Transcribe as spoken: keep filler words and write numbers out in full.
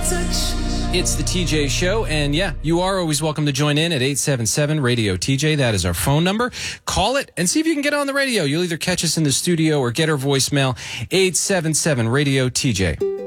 It's the T J Show, and yeah, you are always welcome to join in at eight seven seven radio T J. That is our phone number. Call it and see if you can get on the radio. You'll either catch us in the studio or get our voicemail, eight seven seven radio T J.